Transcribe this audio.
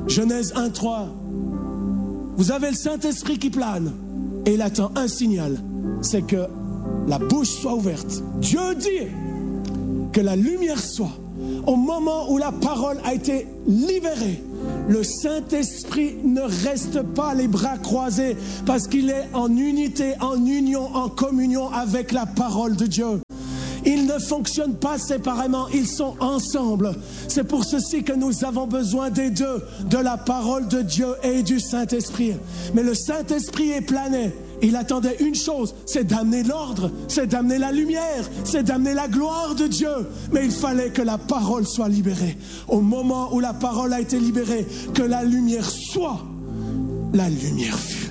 Genèse 1:3. Vous avez le Saint-Esprit qui plane et il attend un signal, c'est que la bouche soit ouverte. Dieu dit que la lumière soit. Au moment où la parole a été libérée, le Saint-Esprit ne reste pas les bras croisés parce qu'il est en unité, en union, en communion avec la parole de Dieu. Ils ne fonctionnent pas séparément, ils sont ensemble. C'est pour ceci que nous avons besoin des deux, de la parole de Dieu et du Saint-Esprit. Mais le Saint-Esprit est plané. Il attendait une chose, c'est d'amener l'ordre, c'est d'amener la lumière, c'est d'amener la gloire de Dieu. Mais il fallait que la parole soit libérée. Au moment où la parole a été libérée, que la lumière soit, la lumière fut.